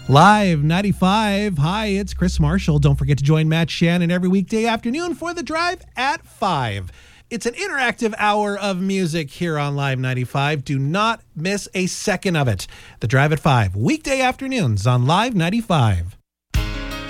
Live 95. Hi, it's Chris Marshall. Don't forget to join Matt Shannon every weekday afternoon for The Drive at 5. It's an interactive hour of music here on Live 95. Do not miss a second of it. The Drive at 5, weekday afternoons on Live 95.